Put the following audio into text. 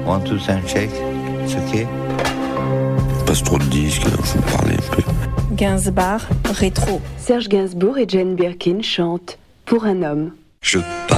One, two, sound check. C'est ok. Passe trop de disques, faut parler un peu. Gainsbourg, rétro. Serge Gainsbourg et Jane Birkin chantent Pour un homme. Je